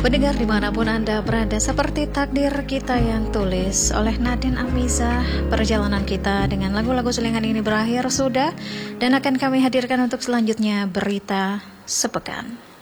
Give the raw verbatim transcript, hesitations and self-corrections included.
Pendengar dimanapun Anda berada, seperti takdir kita yang tulis oleh Nadine Amizah, perjalanan kita dengan lagu-lagu selingan ini berakhir sudah, dan akan kami hadirkan untuk selanjutnya berita sepekan.